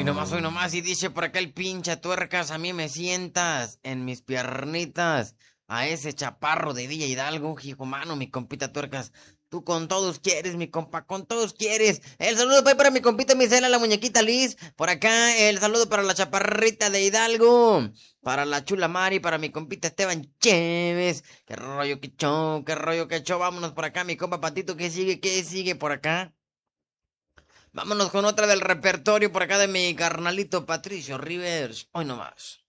hoy nomás, y dice por acá el pinche tuercas, a mí me sientas en mis piernitas, a ese chaparro de Villa Hidalgo, hijo mano, mi compita tuercas. Tú con todos quieres, mi compa, con todos quieres. El saludo para mi compita Misela, la muñequita Liz. Por acá, el saludo para la chaparrita de Hidalgo. Para la chula Mari, para mi compita Esteban Chévez. Qué rollo, qué show, qué rollo, qué show. Vámonos por acá, mi compa Patito, qué sigue por acá? Vámonos con otra del repertorio por acá de mi carnalito Patricio Rivers. Hoy nomás.